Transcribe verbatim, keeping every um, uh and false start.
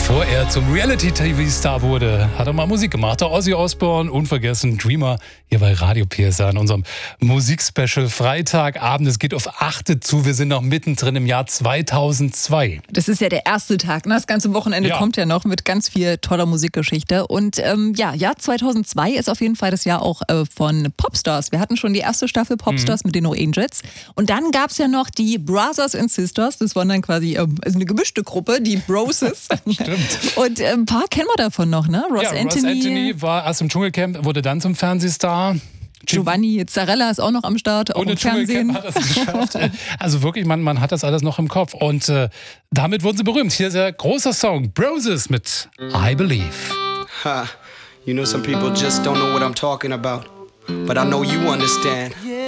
Bevor er zum Reality-T V-Star wurde, hat er mal Musik gemacht. Der Ozzy Osbourne, unvergessen, Dreamer, hier bei Radio P S A in unserem Musikspecial Freitagabend. Es geht auf achte zu, wir sind noch mittendrin im Jahr zweitausendzwei. Das ist ja der erste Tag, ne? Das ganze Wochenende ja. kommt ja noch mit ganz viel toller Musikgeschichte. Und ähm, ja, Jahr zweitausendzwei ist auf jeden Fall das Jahr auch äh, von Popstars. Wir hatten schon die erste Staffel Popstars mhm. mit den No Angels. Und dann gab es ja noch die Brothers and Sisters. Das waren dann quasi ähm, also eine gemischte Gruppe, die Broses. Stimmt. Und äh, ein paar kennen wir davon noch, ne? Ross ja, Anthony. Ross Anthony war erst im Dschungelcamp, wurde dann zum Fernsehstar. Giovanni Zarella ist auch noch am Start, auch und im Fernsehen. Hat das geschafft. Also wirklich, man, man hat das alles noch im Kopf. Und äh, damit wurden sie berühmt. Hier ist ein großer Song, Broses mit I Believe. Ha, you know some people just don't know what I'm talking about. But I know you understand.